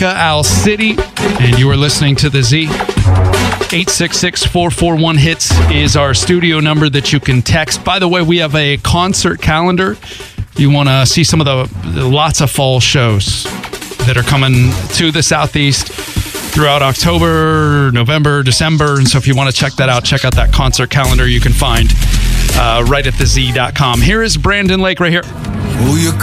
Owl City, and you are listening to The Z. 866-441-HITS is our studio number that you can text. By the way, we have a concert calendar. You want to see some of the lots of fall shows that are coming to the Southeast throughout October, November, December. And so if you want to check that out, check out that concert calendar you can find right at thez.com. Here is Brandon Lake right here.